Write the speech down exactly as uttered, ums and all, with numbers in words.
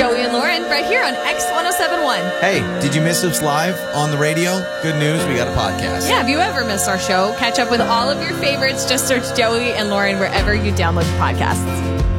Joey and Lauren right here on X one oh seven point one. Hey, did you miss us live on the radio? Good news, we got a podcast. Yeah, have you ever missed our show? Catch up with all of your favorites. Just search Joey and Lauren wherever you download podcasts.